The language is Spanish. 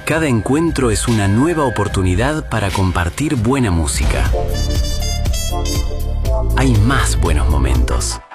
Cada encuentro es una nueva oportunidad para compartir buena música. Hay más buenos momentos.